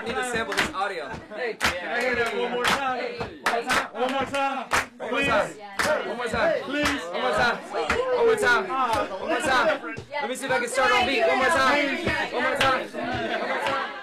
need to sample this audio. Hey, can I hear that one more time? One more time. Please. One more time. Please. One more time. One more time. One more time. Let me see if I can start on beat. One more time. One more time. One more time.